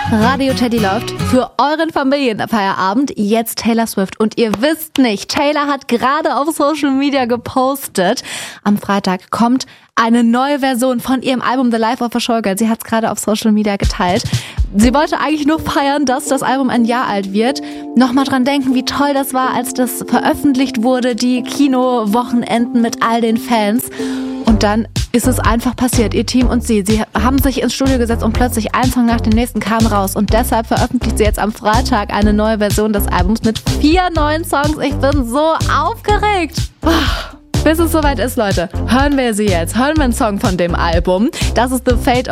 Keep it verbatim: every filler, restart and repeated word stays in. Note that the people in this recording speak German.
Radio Teddy läuft für euren Familienfeierabend jetzt Taylor Swift. Und ihr wisst nicht, Taylor hat gerade auf Social Media gepostet, am Freitag kommt eine neue Version von ihrem Album The Life of a Showgirl. Sie hat es gerade auf Social Media geteilt. Sie wollte eigentlich nur feiern, dass das Album ein Jahr alt wird. Nochmal dran denken, wie toll das war, als das veröffentlicht wurde, die Kinowochenenden mit all den Fans. Und dann ist es einfach passiert, ihr Team und sie. Sie haben sich ins Studio gesetzt und plötzlich ein Song nach dem nächsten kam raus. Und deshalb veröffentlicht sie jetzt am Freitag eine neue Version des Albums mit vier neuen Songs. Ich bin so aufgeregt. Bis es soweit ist, Leute, hören wir sie jetzt. Hören wir einen Song von dem Album. Das ist The Fate